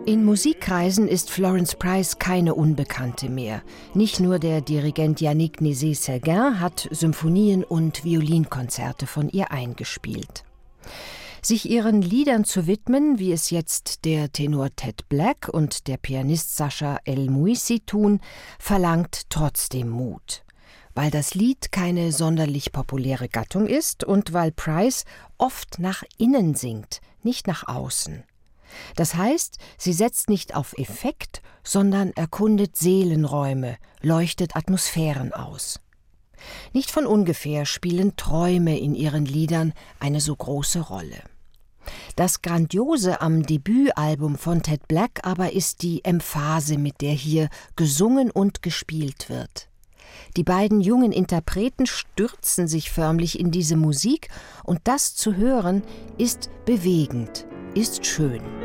In Musikkreisen ist Florence Price keine Unbekannte mehr. Nicht nur der Dirigent Yannick Nézet-Séguin hat Symphonien und Violinkonzerte von ihr eingespielt. Sich ihren Liedern zu widmen, wie es jetzt der Tenor Ted Black und der Pianist Sascha El-Mouissi tun, verlangt trotzdem Mut. Weil das Lied keine sonderlich populäre Gattung ist und weil Price oft nach innen singt, nicht nach außen. Das heißt, sie setzt nicht auf Effekt, sondern erkundet Seelenräume, leuchtet Atmosphären aus. Nicht von ungefähr spielen Träume in ihren Liedern eine so große Rolle. Das Grandiose am Debütalbum von Ted Black aber ist die Emphase, mit der hier gesungen und gespielt wird. Die beiden jungen Interpreten stürzen sich förmlich in diese Musik und das zu hören ist bewegend, ist schön.